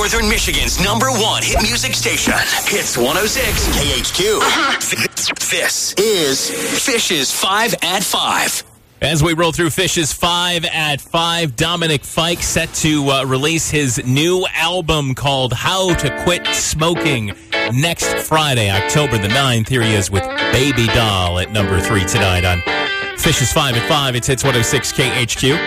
Northern Michigan's #1 hit music station. Hits 106 KHQ. This is Fish's 5 at 5. As we roll through Fish's 5 at 5, Dominic Fike set to release his new album called How to Quit Smoking next Friday, October the 9th. Here he is with Baby Doll at number 3 tonight on Fish's 5 at 5. It's Hits 106 KHQ.